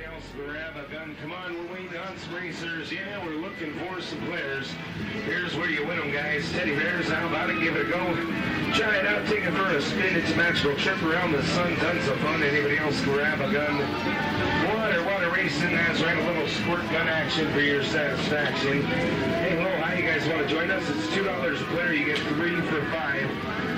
else grab a gun? Come on, we're waiting on some racers. Yeah, we're looking for some players. Here's where you win them, guys. Teddy Bears, how about it? Give it a go. Try it out, take it for a spin. It's a magical trip around the sun. Tons of fun. Anybody else grab a gun? Water racing. That's right. A little squirt gun action for your satisfaction. Hey, hello, how you guys want to join us? It's $2 a player. You get 3 for $5.